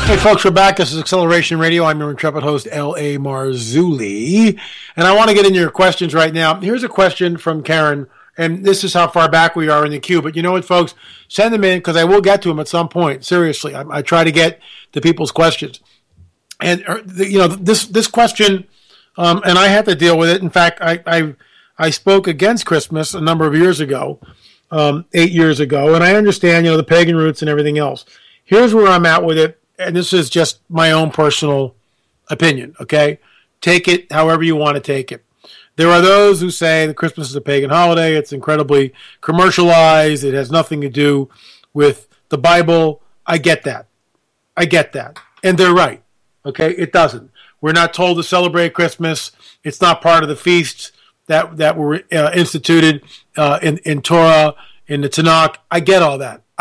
Hey folks, we're back. This is Acceleration Radio. I'm your intrepid host, L.A. Marzulli. And I want to get into your questions right now. Here's a question from Karen, and this is how far back we are in the queue. But you know what, folks? Send them in, because I will get to them at some point. Seriously, I try to get to people's questions. And, this question, and I had to deal with it. In fact, I spoke against Christmas a number of years ago, 8 years ago, and I understand, the pagan roots and everything else. Here's where I'm at with it. And this is just my own personal opinion, okay? Take it however you want to take it. There are those who say that Christmas is a pagan holiday. It's incredibly commercialized. It has nothing to do with the Bible. I get that. And they're right, okay? It doesn't. We're not told to celebrate Christmas. It's not part of the feasts that were instituted in Torah, in the Tanakh. I get all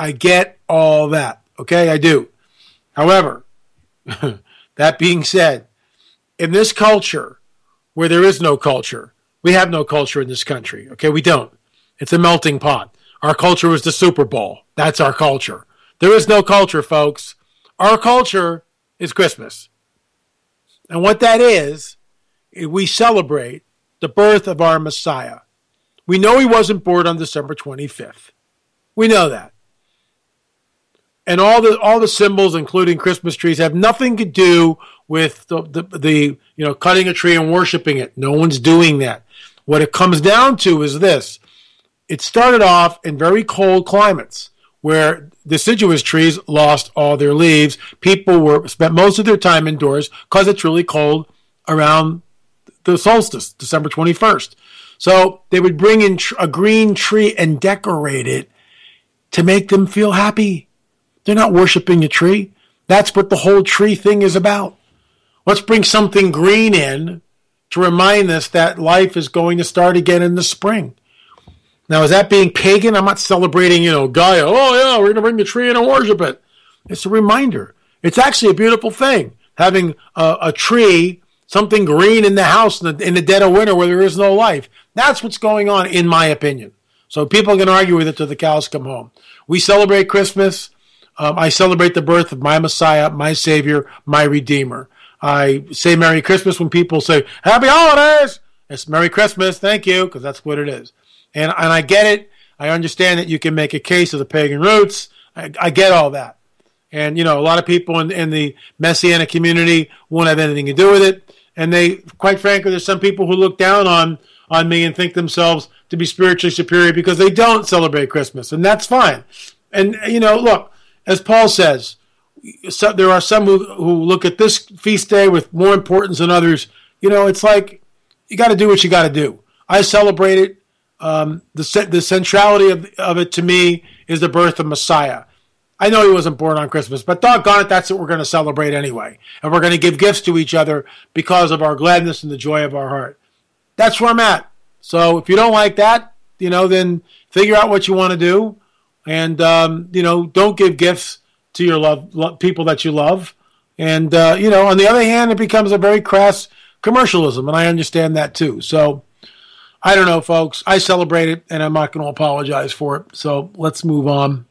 that. Okay? I do. However, that being said, in this culture where there is no culture, we have no culture in this country. Okay, we don't. It's a melting pot. Our culture is the Super Bowl. That's our culture. There is no culture, folks. Our culture is Christmas. And what that is we celebrate the birth of our Messiah. We know he wasn't born on December 25th. We know that. And all the symbols, including Christmas trees, have nothing to do with the cutting a tree and worshiping it. No one's doing that. What it comes down to is this. It started off in very cold climates where deciduous trees lost all their leaves. People spent most of their time indoors because it's really cold around the solstice, December 21st. So they would bring in a green tree and decorate it to make them feel happy. They're not worshiping a tree. That's what the whole tree thing is about. Let's bring something green in to remind us that life is going to start again in the spring. Now, is that being pagan? I'm not celebrating, Gaia. Oh, yeah, we're going to bring the tree in and worship it. It's a reminder. It's actually a beautiful thing, having a tree, something green in the house in the dead of winter where there is no life. That's what's going on, in my opinion. So people can argue with it till the cows come home. We celebrate Christmas. I celebrate the birth of my Messiah, my Savior, my Redeemer. I say Merry Christmas when people say, Happy Holidays! It's Merry Christmas, thank you, because that's what it is. And I get it. I understand that you can make a case of the pagan roots. I get all that. And, a lot of people in the Messianic community won't have anything to do with it. And quite frankly, there's some people who look down on me and think themselves to be spiritually superior because they don't celebrate Christmas. And that's fine. And, look, as Paul says, there are some who look at this feast day with more importance than others. It's like you got to do what you got to do. I celebrate it. The centrality of it to me is the birth of Messiah. I know he wasn't born on Christmas, but doggone it, that's what we're going to celebrate anyway. And we're going to give gifts to each other because of our gladness and the joy of our heart. That's where I'm at. So if you don't like that, then figure out what you want to do. And, don't give gifts to your people that you love. And, on the other hand, it becomes a very crass commercialism, and I understand that too. So, I don't know, folks. I celebrate it, and I'm not going to apologize for it. So, let's move on.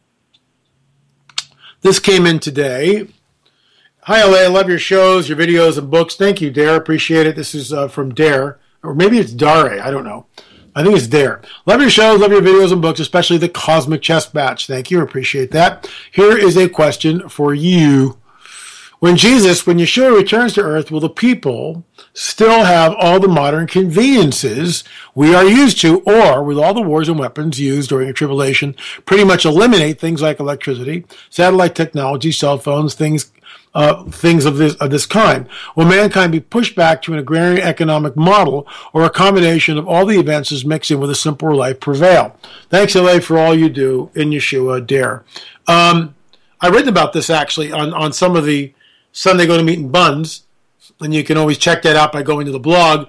This came in today. Hi, LA. I love your shows, your videos, and books. Thank you, Dare. Appreciate it. This is from Dare. Or maybe it's Dare. I don't know. I think it's Dare. Love your shows, love your videos and books, especially the Cosmic Chess Match. Thank you. Appreciate that. Here is a question for you. When Yeshua returns to earth, will the people still have all the modern conveniences we are used to, or will all the wars and weapons used during a tribulation pretty much eliminate things like electricity, satellite technology, cell phones, things of this kind? Will mankind be pushed back to an agrarian economic model, or a combination of all the advances mixing with a simpler life prevail? Thanks, LA, for all you do. In Yeshua, Dare. I read about this actually on some of the Sunday Go to Meat and Buns, and you can always check that out by going to the blog,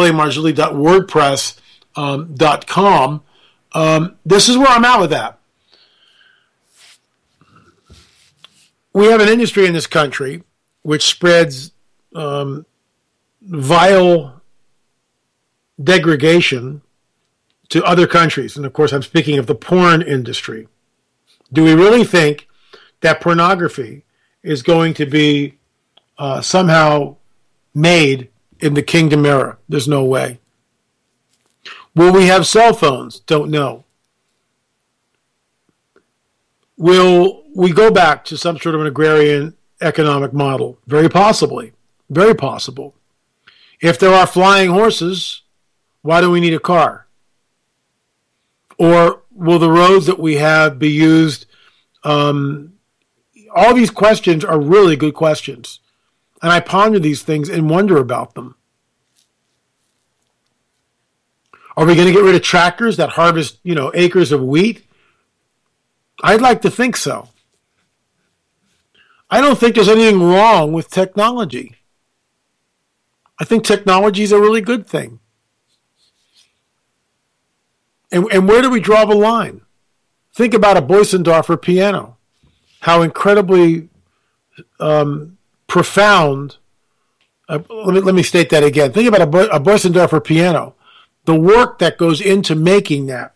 lamarzulli.wordpress.com. This is where I'm at with that. We have an industry in this country which spreads vile degradation to other countries. And, of course, I'm speaking of the porn industry. Do we really think that pornography is going to be somehow made in the kingdom era. There's no way. Will we have cell phones? Don't know. Will we go back to some sort of an agrarian economic model? Very possibly. Very possible. If there are flying horses, why do we need a car? Or will the roads that we have be used? All these questions are really good questions. And I ponder these things and wonder about them. Are we going to get rid of tractors that harvest, acres of wheat? I'd like to think so. I don't think there's anything wrong with technology. I think technology is a really good thing. And where do we draw the line? Think about a Bösendorfer piano. How incredibly profound. Let me state that again. Think about a Bösendorfer piano. The work that goes into making that.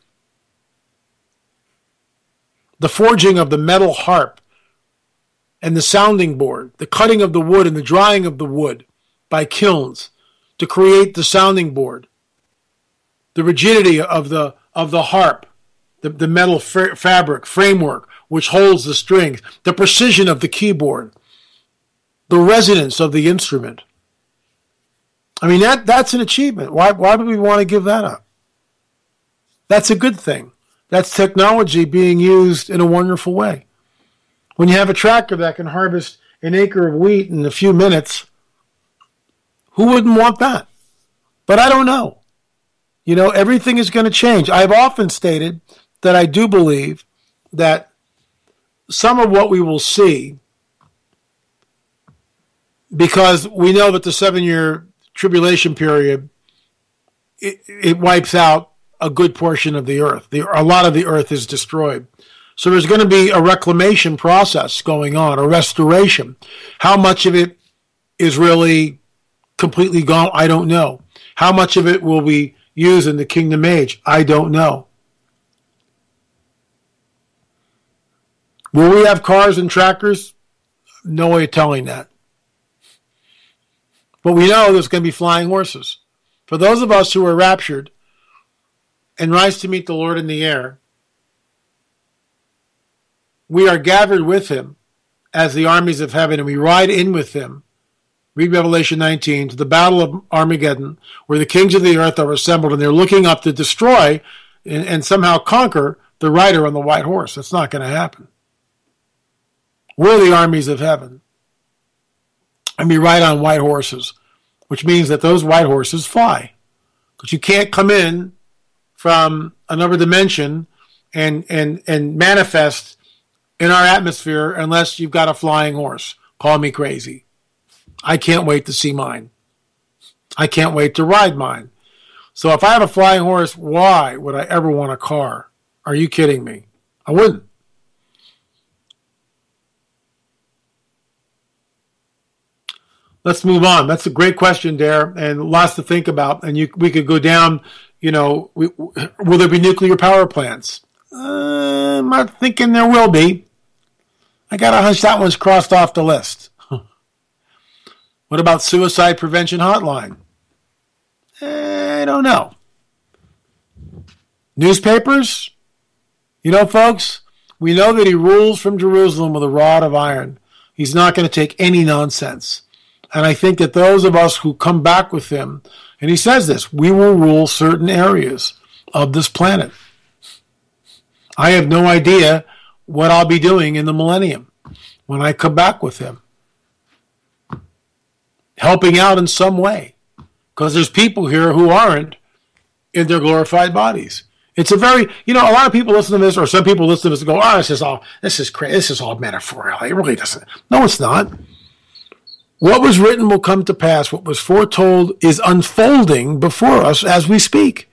The forging of the metal harp and the sounding board, the cutting of the wood and the drying of the wood by kilns to create the sounding board, the rigidity of the harp, the metal fabric framework which holds the strings, the precision of the keyboard, the resonance of the instrument. I mean, that's an achievement. Why would we want to give that up? That's a good thing. That's technology being used in a wonderful way. When you have a tractor that can harvest an acre of wheat in a few minutes, who wouldn't want that? But I don't know. Everything is going to change. I've often stated that I do believe that some of what we will see, because we know that the 7-year tribulation period, it wipes out a good portion of the earth. A lot of the earth is destroyed. So there's going to be a reclamation process going on, a restoration. How much of it is really completely gone? I don't know. How much of it will be used in the kingdom age? I don't know. Will we have cars and tractors? No way of telling that. But we know there's going to be flying horses. For those of us who are raptured and rise to meet the Lord in the air, we are gathered with him as the armies of heaven, and we ride in with him. Read Revelation 19, to the battle of Armageddon, where the kings of the earth are assembled, and they're looking up to destroy and somehow conquer the rider on the white horse. That's not going to happen. We're the armies of heaven. And we ride on white horses, which means that those white horses fly. Because you can't come in from another dimension and manifest in our atmosphere unless you've got a flying horse. Call me crazy. I can't wait to see mine. I can't wait to ride mine. So if I have a flying horse, why would I ever want a car? Are you kidding me? I wouldn't. Let's move on. That's a great question, Dare, and lots to think about. And we could go down, will there be nuclear power plants? I'm not thinking there will be. I got a hunch that one's crossed off the list. What about suicide prevention hotline? I don't know. Newspapers? Folks, we know that he rules from Jerusalem with a rod of iron. He's not going to take any nonsense. And I think that those of us who come back with him, and he says this, we will rule certain areas of this planet. I have no idea what I'll be doing in the millennium when I come back with him. Helping out in some way. Because there's people here who aren't in their glorified bodies. It's a very, a lot of people listen to this, or some people listen to this and go, this is crazy. This is all metaphorical. It really doesn't. No, it's not. What was written will come to pass. What was foretold is unfolding before us as we speak.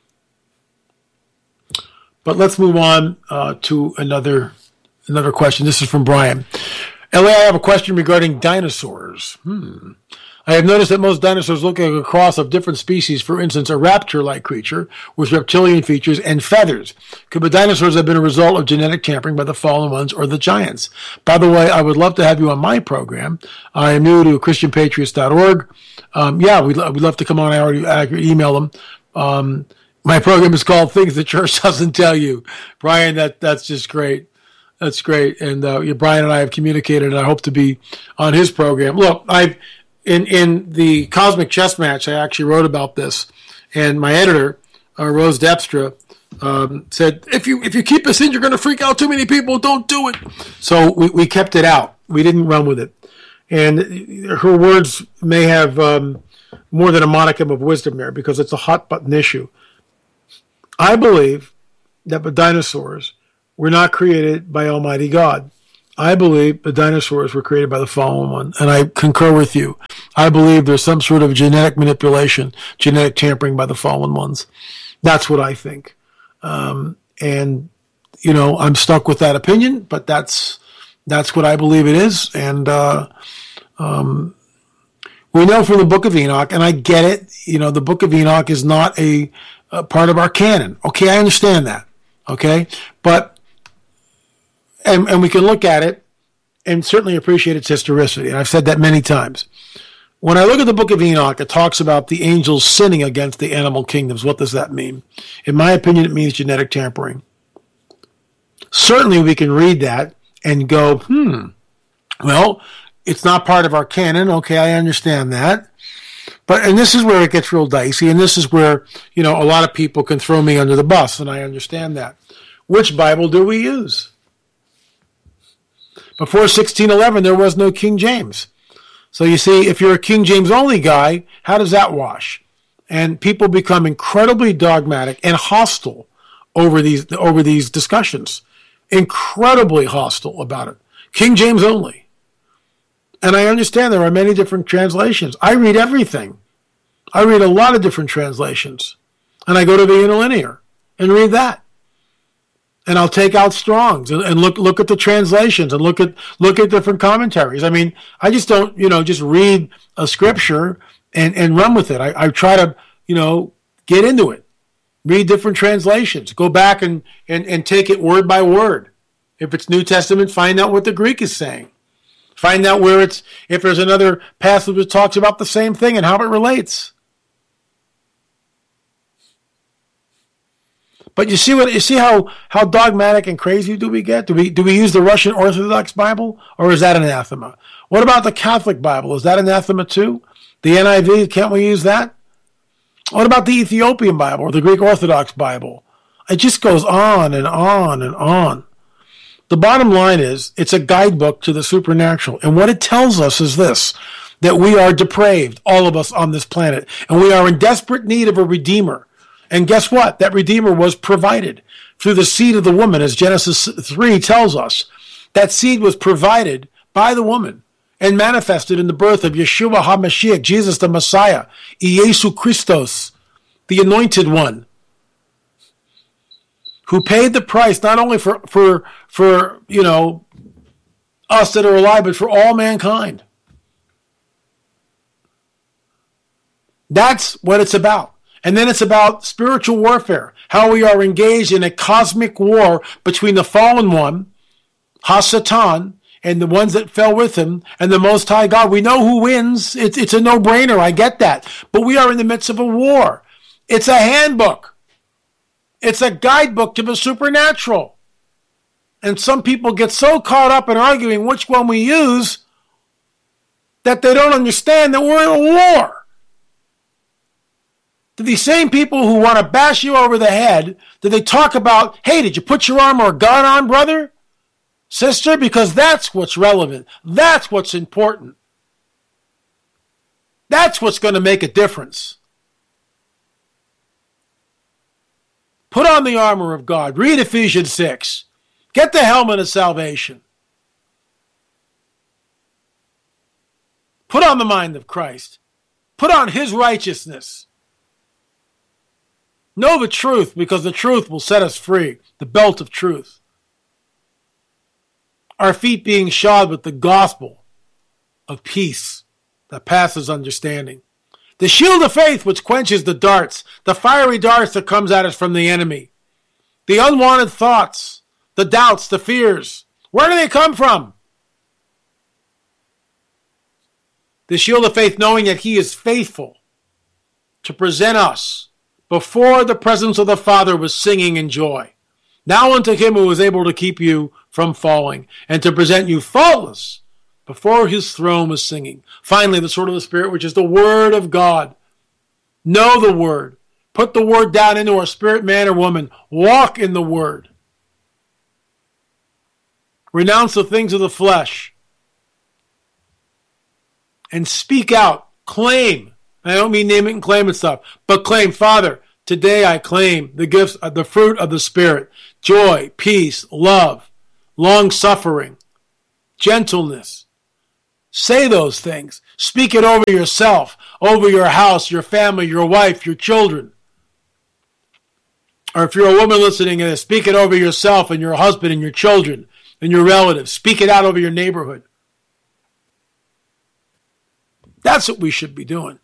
But let's move on to another question. This is from Brian. LA, I have a question regarding dinosaurs. I have noticed that most dinosaurs look like a cross of different species, for instance, a raptor-like creature with reptilian features and feathers. Could the dinosaurs have been a result of genetic tampering by the fallen ones or the giants? By the way, I would love to have you on my program. I am new to ChristianPatriots.org. We'd love to come on. I already emailed them. My program is called Things the Church Doesn't Tell You. Brian, that's just great. That's great. And Brian and I have communicated, and I hope to be on his program. Look, in the Cosmic Chess Match, I actually wrote about this, and my editor, Rose Depstra, said, if you keep this in, you're going to freak out too many people. Don't do it. So we kept it out. We didn't run with it. And her words may have more than a modicum of wisdom there, because it's a hot button issue. I believe that the dinosaurs were not created by Almighty God. I believe the dinosaurs were created by the fallen one, and I concur with you. I believe there's some sort of genetic manipulation, genetic tampering by the fallen ones. That's what I think. I'm stuck with that opinion, but that's what I believe it is. And we know from the Book of Enoch, and I get it, the Book of Enoch is not a part of our canon. Okay, I understand that. Okay, but and we can look at it and certainly appreciate its historicity. And I've said that many times. When I look at the Book of Enoch, it talks about the angels sinning against the animal kingdoms. What does that mean? In my opinion, it means genetic tampering. Certainly we can read that and go, well, it's not part of our canon. Okay, I understand that. And this is where it gets real dicey, and this is where, a lot of people can throw me under the bus, and I understand that. Which Bible do we use? Before 1611, there was no King James. So you see, if you're a King James only guy, how does that wash? And people become incredibly dogmatic and hostile over these discussions. Incredibly hostile about it. King James only. And I understand there are many different translations. I read everything. I read a lot of different translations. And I go to the interlinear and read that. And I'll take out Strong's and look at the translations and look at different commentaries. I mean, I just don't, just read a scripture and run with it. I try to, get into it. Read different translations. Go back and take it word by word. If it's New Testament, find out what the Greek is saying. Find out if there's another passage that talks about the same thing and how it relates. But you see how dogmatic and crazy do we get? Do we use the Russian Orthodox Bible, or is that anathema? What about the Catholic Bible? Is that anathema too? The NIV, can't we use that? What about the Ethiopian Bible or the Greek Orthodox Bible? It just goes on and on and on. The bottom line is, it's a guidebook to the supernatural. And what it tells us is this, that we are depraved, all of us on this planet, and we are in desperate need of a Redeemer. And guess what? That Redeemer was provided through the seed of the woman, as Genesis 3 tells us. That seed was provided by the woman and manifested in the birth of Yeshua HaMashiach, Jesus the Messiah, Iesu Christos, the Anointed One, who paid the price not only for us that are alive, but for all mankind. That's what it's about. And then it's about spiritual warfare, how we are engaged in a cosmic war between the fallen one, Ha-Satan, and the ones that fell with him, and the Most High God. We know who wins. It's a no-brainer. I get that. But we are in the midst of a war. It's a handbook. It's a guidebook to the supernatural. And some people get so caught up in arguing which one we use that they don't understand that we're in a war. To these same people who want to bash you over the head, do they talk about, hey, did you put your armor of God on, brother, sister? Because that's what's relevant. That's what's important. That's what's going to make a difference. Put on the armor of God. Read Ephesians 6. Get the helmet of salvation. Put on the mind of Christ. Put on his righteousness. Know the truth, because the truth will set us free. The belt of truth. Our feet being shod with the gospel of peace. that passes understanding. The shield of faith which quenches the darts, the fiery darts that comes at us from the enemy. The unwanted thoughts, the doubts, the fears. Where do they come from? The shield of faith, knowing that he is faithful to present us before the presence of the Father with singing and joy. Now unto him who is able to keep you from falling and to present you faultless before his throne with singing. Finally, the sword of the Spirit, which is the word of God. Know the word. Put the word down into our spirit, man or woman. Walk in the word. Renounce the things of the flesh. And speak out. Claim. I don't mean name it and claim it stuff, but claim, Father, today I claim the gifts of the fruit of the Spirit, joy, peace, love, long-suffering, gentleness. Say those things. Speak it over yourself, over your house, your family, your wife, your children. Or if you're a woman listening to this, speak it over yourself and your husband and your children and your relatives. Speak it out over your neighborhood. That's what we should be doing.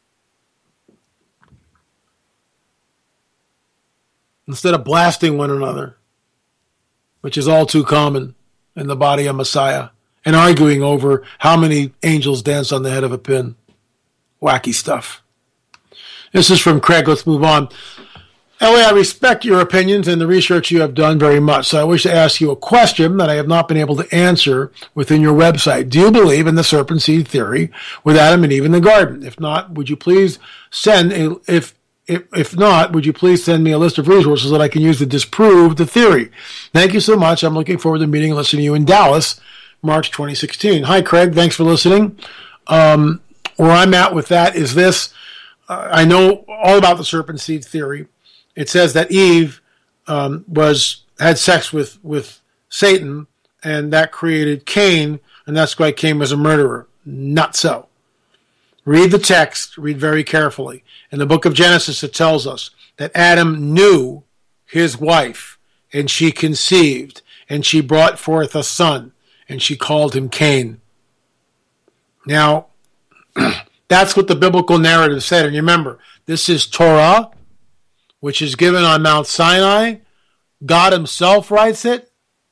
Instead of blasting one another, which is all too common in the body of Messiah, and arguing over how many angels dance on the head of a pin. Wacky stuff. This is from Craig. Let's move on. Ellie, I respect your opinions and the research you have done very much, so I wish to ask you a question that I have not been able to answer within your website. Do you believe in the serpent seed theory with Adam and Eve in the garden? If not, would you please send If not, would you please send me a list of resources that I can use to disprove the theory? Thank you so much. I'm looking forward to meeting and listening to you in Dallas, March 2016. Hi, Craig. Thanks for listening. Where I'm at with that is this. I know all about the serpent seed theory. It says that Eve had sex with Satan, and that created Cain, and that's why Cain was a murderer. Not so. Read the text, read very carefully. In the book of Genesis, it tells us that Adam knew his wife, and she conceived, and she brought forth a son, and she called him Cain. Now, that's what the biblical narrative said. And remember, this is Torah, which is given on Mount Sinai. God himself writes it.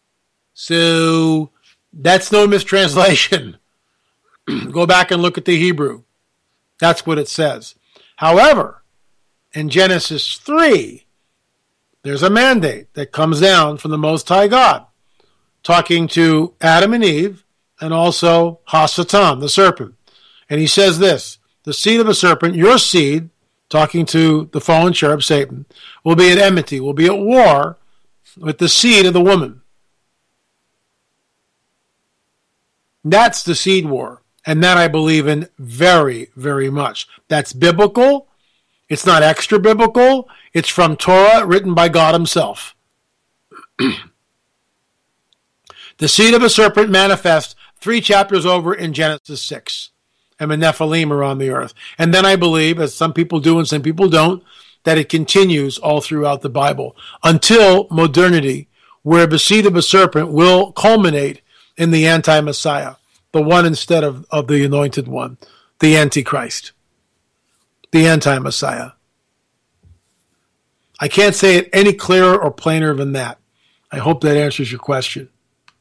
So that's no mistranslation. Go back and look at the Hebrew. That's what it says. However, in Genesis 3, there's a mandate that comes down from the Most High God, talking to Adam and Eve, and also Hasatan, the serpent. And he says this, the seed of a serpent, your seed, talking to the fallen cherub, Satan, will be at enmity, will be at war with the seed of the woman. That's the seed war. And that I believe in very, very much. That's biblical. It's not extra biblical. It's from Torah, written by God himself. The seed of a serpent manifests 3 chapters over in Genesis 6. And the Nephilim are on the earth. And then I believe, as some people do and some people don't, that it continues all throughout the Bible until modernity, where the seed of a serpent will culminate in the anti-Messiah. The one instead of the anointed one, the Antichrist, the anti-Messiah. I can't say it any clearer or plainer than that. I hope that answers your question.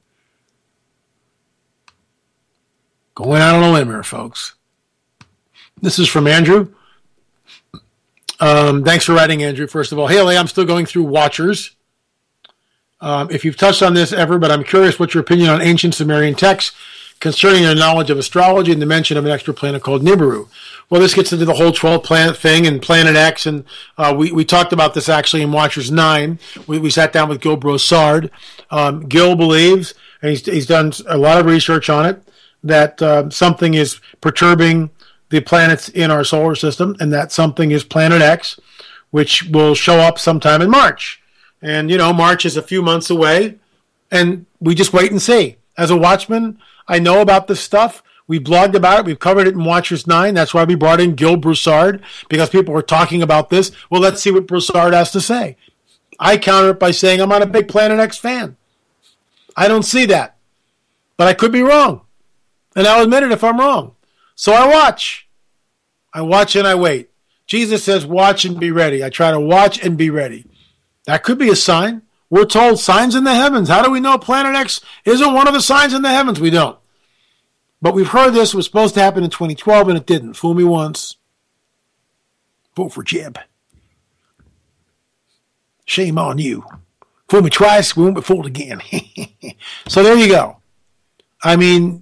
Going out on a limb here, folks. This is from Andrew. Thanks for writing, Andrew, first of all. Hey, I'm still going through Watchers. If you've touched on this ever, but I'm curious what's your opinion on ancient Sumerian texts concerning their knowledge of astrology and the mention of an extra planet called Nibiru. Well, this gets into the whole 12 planet thing and Planet X, and we talked about this actually in Watchers 9. We sat down with Gil Broussard. Gil believes, and he's done a lot of research on it, that something is perturbing the planets in our solar system, and that something is Planet X, which will show up sometime in March. And, March is a few months away, and we just wait and see. As a watchman, I know about this stuff. We blogged about it. We've covered it in Watchers 9. That's why we brought in Gil Broussard, because people were talking about this. Well, let's see what Broussard has to say. I counter it by saying I'm not a big Planet X fan. I don't see that. But I could be wrong. And I'll admit it if I'm wrong. So I watch. I watch and I wait. Jesus says, watch and be ready. I try to watch and be ready. That could be a sign. We're told signs in the heavens. How do we know Planet X isn't one of the signs in the heavens? We don't. But we've heard this was supposed to happen in 2012 and it didn't. Fool me once. Vote for Jeb. Shame on you. Fool me twice, we won't be fooled again. So there you go. I mean,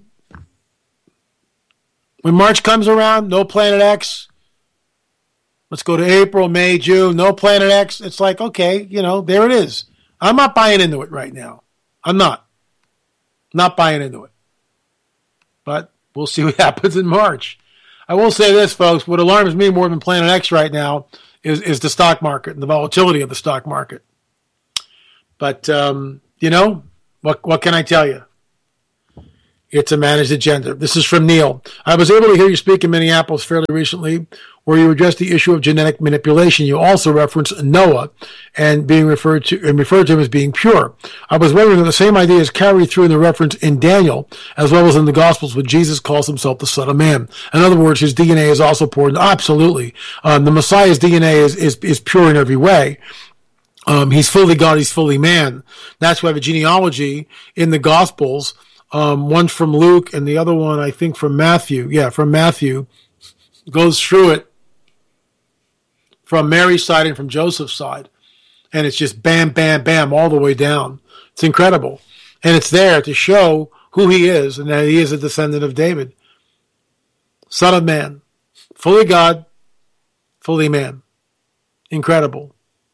when March comes around, no Planet X. Let's go to April, May, June, no Planet X. It's like, okay, there it is. I'm not buying into it right now. I'm not. Not buying into it. But we'll see what happens in March. I will say this, folks. What alarms me more than Planet X right now is the stock market and the volatility of the stock market. But, what can I tell you? It's a managed agenda. This is from Neil. I was able to hear you speak in Minneapolis fairly recently where you addressed the issue of genetic manipulation. You also referenced Noah and being referred to him as being pure. I was wondering if the same idea is carried through in the reference in Daniel as well as in the Gospels when Jesus calls himself the Son of Man. In other words, his DNA is also pure. Absolutely. The Messiah's DNA is pure in every way. He's fully God, he's fully man. That's why the genealogy in the Gospels, one from Luke and the other one, I think, from Matthew. Yeah, from Matthew, goes through it from Mary's side and from Joseph's side. And it's just bam, bam, bam, all the way down. It's incredible. And it's there to show who he is and that he is a descendant of David. Son of man, fully God, fully man. Incredible.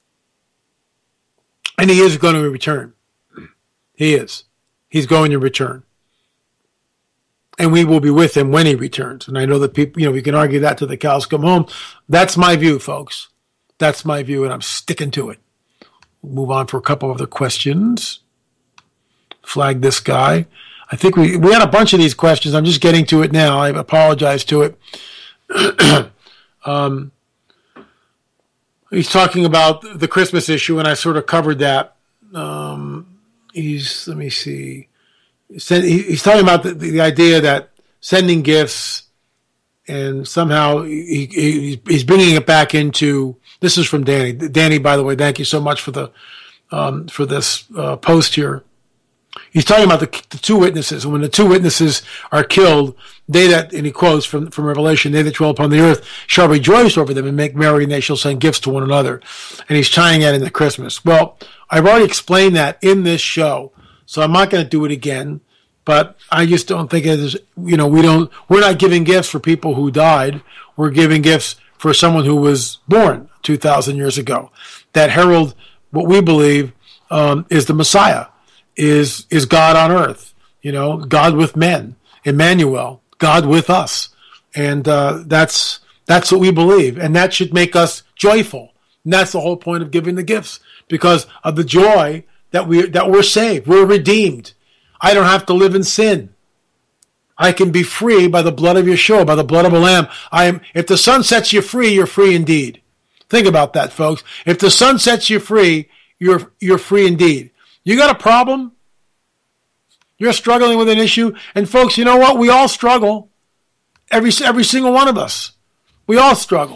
And he is going to return. He is. He's going to return. And we will be with him when he returns. And I know that people, we can argue that till the cows come home. That's my view, folks. That's my view, and I'm sticking to it. We'll move on for a couple other questions. Flag this guy. I think we had a bunch of these questions. I'm just getting to it now. I apologize to it. He's talking about the Christmas issue, and I sort of covered that. Let me see. He's talking about the idea that sending gifts, and somehow he's bringing it back into. This is from Danny. Danny, by the way, thank you so much for this post here. He's talking about the two witnesses, and when the two witnesses are killed, and he quotes from Revelation, they that dwell upon the earth shall rejoice over them and make merry, and they shall send gifts to one another. And he's tying that into Christmas. Well, I've already explained that in this show, so I'm not going to do it again. But I just don't think it is. We're not giving gifts for people who died. We're giving gifts for someone who was born 2,000 years ago, that herald what we believe is the Messiah. Is God on earth, God with men, Emmanuel, God with us. And that's what we believe. And that should make us joyful. And that's the whole point of giving the gifts, because of the joy that we're saved. We're redeemed. I don't have to live in sin. I can be free by the blood of Yeshua, by the blood of a lamb. If the Son sets you free, you're free indeed. Think about that, folks. If the Son sets you free, you're free indeed. You got a problem? You're struggling with an issue? And folks, you know what? We all struggle. Every single one of us. We all struggle.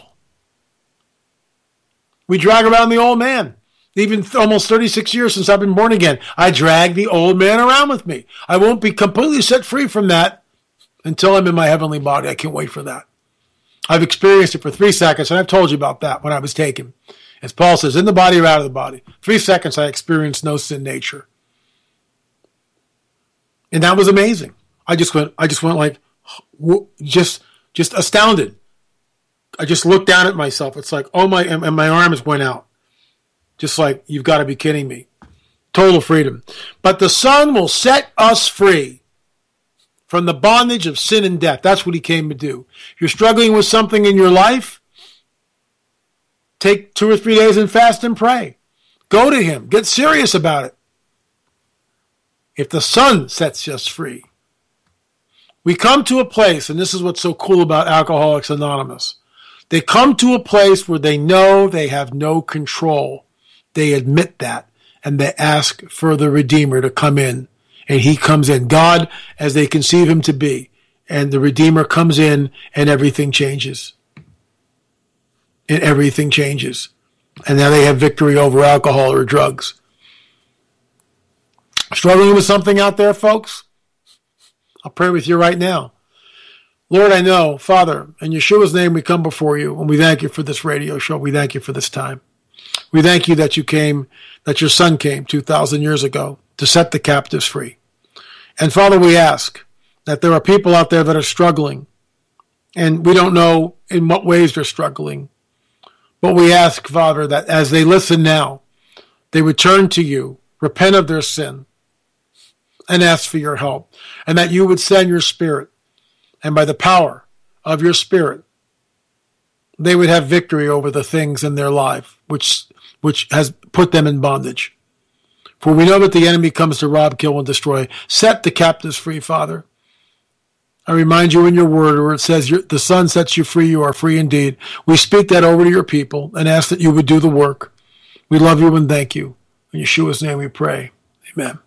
We drag around the old man. Even almost 36 years since I've been born again, I drag the old man around with me. I won't be completely set free from that until I'm in my heavenly body. I can't wait for that. I've experienced it for 3 seconds, and I've told you about that when I was taken. As Paul says, in the body or out of the body. 3 seconds, I experienced no sin nature. And that was amazing. I just went like, just astounded. I just looked down at myself. It's like, oh my, and my arms went out. Just like, you've got to be kidding me. Total freedom. But the Son will set us free from the bondage of sin and death. That's what he came to do. If you're struggling with something in your life, take 2 or 3 days and fast and pray. Go to him. Get serious about it. If the Son sets us free, we come to a place, and this is what's so cool about Alcoholics Anonymous. They come to a place where they know they have no control. They admit that, and they ask for the Redeemer to come in, and he comes in. God, as they conceive him to be, and the Redeemer comes in, and everything changes. And everything changes. And now they have victory over alcohol or drugs. Struggling with something out there, folks? I'll pray with you right now. Lord, I know, Father, in Yeshua's name we come before you, and we thank you for this radio show. We thank you for this time. We thank you that you came, that your Son came 2,000 years ago to set the captives free. And Father, we ask that there are people out there that are struggling, and we don't know in what ways they're struggling. But we ask, Father, that as they listen now, they return to you, repent of their sin, and ask for your help, and that you would send your Spirit, and by the power of your Spirit, they would have victory over the things in their life which has put them in bondage. For we know that the enemy comes to rob, kill, and destroy. Set the captives free, Father. I remind you in your word where it says the Son sets you free, you are free indeed. We speak that over to your people and ask that you would do the work. We love you and thank you. In Yeshua's name we pray. Amen.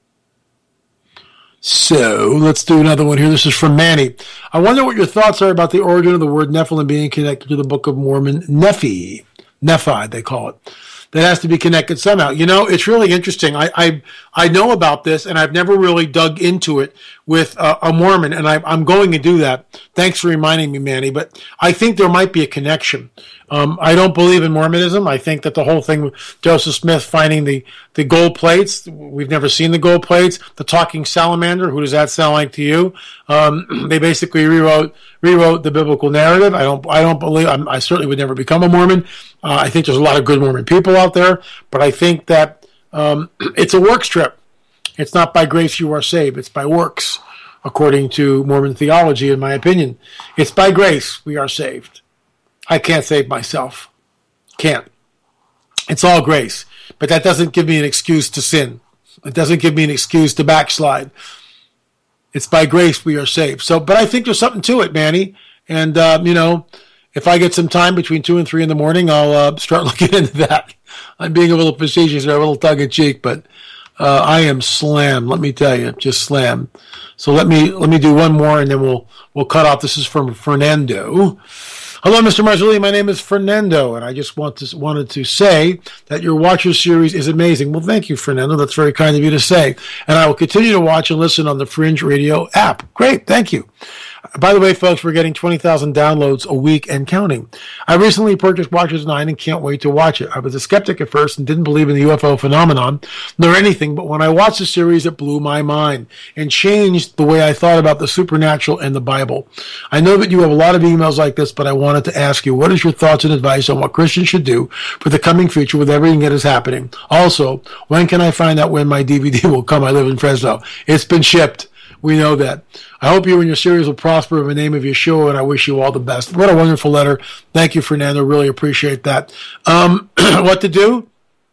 So let's do another one here. This is from Manny. I wonder what your thoughts are about the origin of the word Nephilim being connected to the Book of Mormon. Nephi, they call it. That has to be connected somehow. You know, it's really interesting. I know about this, and I've never really dug into it with a Mormon, and I'm going to do that. Thanks for reminding me, Manny. But I think there might be a connection. I don't believe in Mormonism. I think that the whole thing with Joseph Smith finding the gold plates, we've never seen the gold plates, the talking salamander, who does that sound like to you? They basically rewrote the biblical narrative. I don't believe, I certainly would never become a Mormon. I think there's a lot of good Mormon people out there, but I think that it's a works trip. It's not by grace you are saved. It's by works, according to Mormon theology, in my opinion. It's by grace we are saved. I can't save myself. Can't. It's all grace. But that doesn't give me an excuse to sin. It doesn't give me an excuse to backslide. It's by grace we are saved. So, but I think there's something to it, Manny. And, if I get some time between 2 and 3 in the morning, I'll start looking into that. I'm being a little facetious or a little tongue-in-cheek, but I am slammed. Let me tell you, just slammed. So let me do one more, and then we'll cut off. This is from Fernando. Hello, Mr. Marzulli. My name is Fernando, and I just wanted to say that your Watcher series is amazing. Well, thank you, Fernando. That's very kind of you to say. And I will continue to watch and listen on the Fringe Radio app. Great. Thank you. By the way, folks, we're getting 20,000 downloads a week and counting. I recently purchased Watchers 9 and can't wait to watch it. I was a skeptic at first and didn't believe in the UFO phenomenon nor anything, but when I watched the series, it blew my mind and changed the way I thought about the supernatural and the Bible. I know that you have a lot of emails like this, but I wanted to ask you, what is your thoughts and advice on what Christians should do for the coming future with everything that is happening? Also, when can I find out when my DVD will come? I live in Fresno. It's been shipped. We know that. I hope you and your series will prosper in the name of Yeshua, and I wish you all the best. What a wonderful letter. Thank you, Fernando. Really appreciate that. What to do?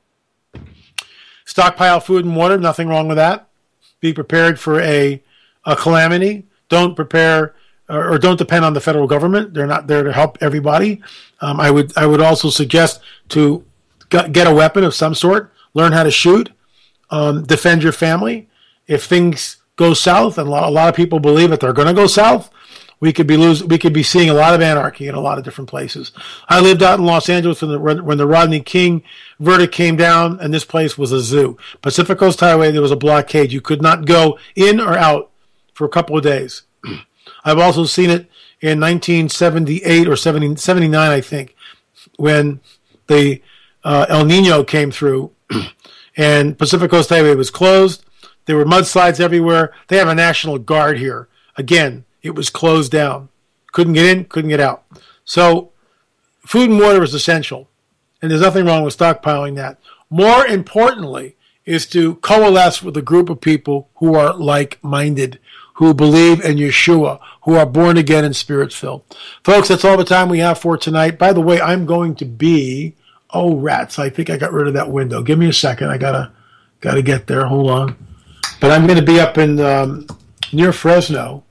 Stockpile food and water. Nothing wrong with that. Be prepared for a calamity. Don't prepare or don't depend on the federal government. They're not there to help everybody. I would also suggest to get a weapon of some sort. Learn how to shoot. Defend your family. If things go south, and a lot of people believe that they're going to go south, we could be seeing a lot of anarchy in a lot of different places. I lived out in Los Angeles when the Rodney King verdict came down, and this place was a zoo. Pacific Coast Highway, there was a blockade. You could not go in or out for a couple of days. I've also seen it in 1978 or 79, I think, when the El Nino came through, and Pacific Coast Highway was closed. There were mudslides everywhere. They have a National Guard here. Again, it was closed down. Couldn't get in, couldn't get out. So food and water is essential, and there's nothing wrong with stockpiling that. More importantly is to coalesce with a group of people who are like-minded, who believe in Yeshua, who are born again and spirit-filled. Folks, that's all the time we have for tonight. By the way, I'm going to be... Oh, rats, I think I got rid of that window. Give me a second. I gotta get there. Hold on. But I'm going to be up in near Fresno.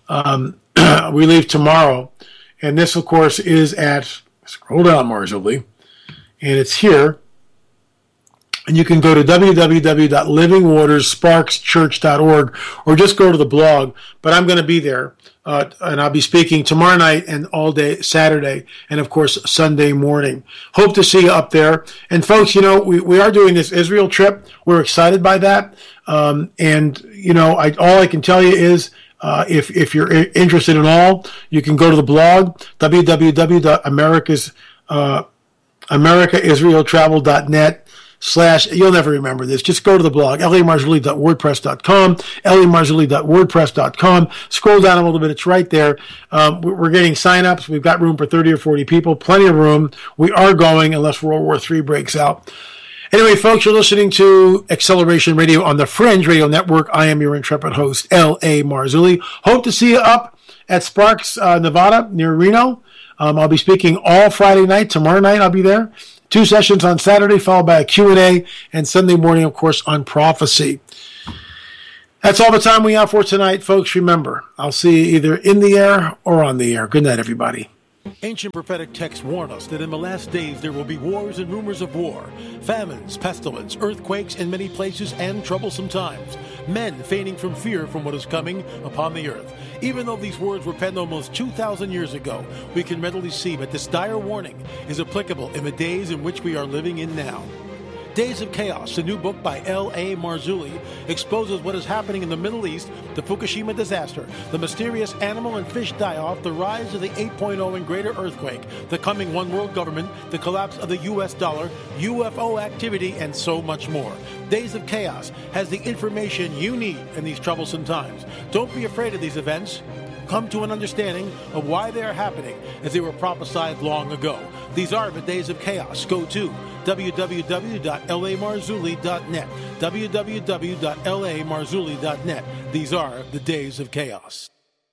We leave tomorrow. And this, of course, is at, scroll down, Marzulli, and it's here And you can go to www.livingwaterssparkschurch.org or just go to the blog. But I'm going to be there, and I'll be speaking tomorrow night and all day Saturday, and of course Sunday morning. Hope to see you up there. And folks, we are doing this Israel trip. We're excited by that. And all I can tell you is, if you're interested in all, you can go to the blog www.americaisraeltravel.net. You'll never remember this. Just go to the blog, lamarzulli.wordpress.com, lamarzulli.wordpress.com. Scroll down a little bit. It's right there. We're getting signups. We've got room for 30 or 40 people. Plenty of room. We are going unless World War III breaks out. Anyway, folks, you're listening to Acceleration Radio on the Fringe Radio Network. I am your intrepid host, L.A. Marzulli. Hope to see you up at Sparks, Nevada, near Reno. I'll be speaking all Friday night. Tomorrow night I'll be there. 2 sessions on Saturday, followed by a Q&A, and Sunday morning, of course, on prophecy. That's all the time we have for tonight, folks. Remember, I'll see you either in the air or on the air. Good night, everybody. Ancient prophetic texts warn us that in the last days there will be wars and rumors of war, famines, pestilence, earthquakes in many places, and troublesome times. Men fainting from fear from what is coming upon the earth. Even though these words were penned almost 2,000 years ago, we can readily see that this dire warning is applicable in the days in which we are living in now. Days of Chaos, the new book by L.A. Marzulli, exposes what is happening in the Middle East, the Fukushima disaster, the mysterious animal and fish die-off, the rise of the 8.0 and greater earthquake, the coming one world government, the collapse of the U.S. dollar, UFO activity, and so much more. Days of Chaos has the information you need in these troublesome times. Don't be afraid of these events. Come to an understanding of why they are happening as they were prophesied long ago. These are the Days of Chaos. Go to www.lamarzulli.net, www.lamarzulli.net. These are the Days of Chaos.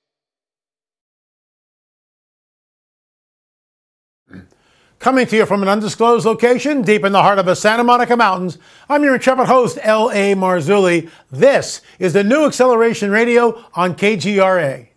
Coming to you from an undisclosed location deep in the heart of the Santa Monica Mountains, I'm your intrepid host, L.A. Marzulli. This is the new Acceleration Radio on KGRA.